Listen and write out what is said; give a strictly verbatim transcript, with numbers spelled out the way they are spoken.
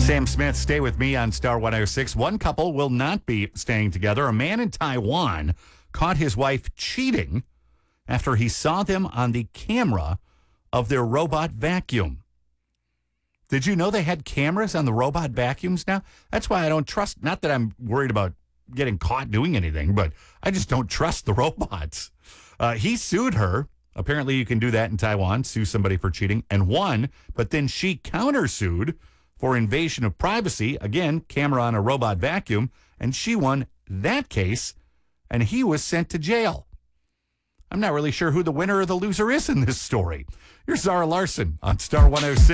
Sam Smith, stay with me on Star one oh six. One couple will not be staying together. A man in Taiwan caught his wife cheating after he saw them on the camera of their robot vacuum. Did you know they had cameras on the robot vacuums now? That's why I don't trust, not that I'm worried about getting caught doing anything, but I just don't trust the robots. Uh, he sued her. Apparently you can do that in Taiwan, sue somebody for cheating, and won, but then she countersued for invasion of privacy. Again, camera on a robot vacuum, and she won that case, and he was sent to jail. I'm not really sure who the winner or the loser is in this story. Here's Zara Larson on Star one oh six.